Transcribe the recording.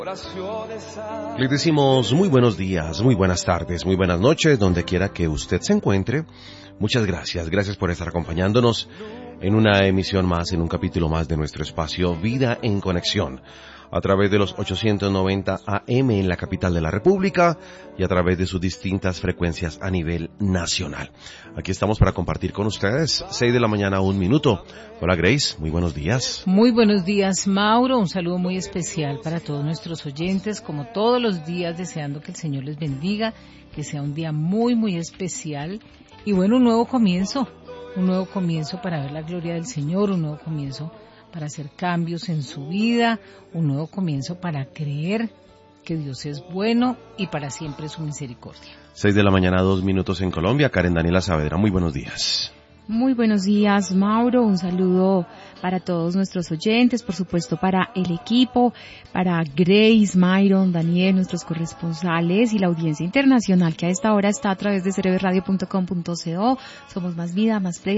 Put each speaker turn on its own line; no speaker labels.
Le decimos muy buenos días, muy buenas tardes, muy buenas noches, donde quiera que usted se encuentre. Muchas gracias, gracias por estar acompañándonos en una emisión más, en un capítulo más de nuestro espacio Vida en Conexión, a través de los 890 AM en la capital de la República y a través de sus distintas frecuencias a nivel nacional. Aquí estamos para compartir con ustedes, 6 de la mañana, 1 minuto. Hola Grace, muy buenos días.
Muy buenos días, Mauro. Un saludo muy especial para todos nuestros oyentes, como todos los días, deseando que el Señor les bendiga, que sea un día muy, muy especial. Y bueno, un nuevo comienzo para ver la gloria del Señor, un nuevo comienzo para hacer cambios en su vida, un nuevo comienzo para creer que Dios es bueno y para siempre su misericordia.
6 de la mañana, 2 minutos en Colombia. Karen Daniela Saavedra, muy buenos días.
Muy buenos días, Mauro. Un saludo para todos nuestros oyentes, por supuesto para el equipo, para Grace, Myron, Daniel, nuestros corresponsales y la audiencia internacional que a esta hora está a través de cerebrosradio.com.co. Somos Más Vida, Más Play.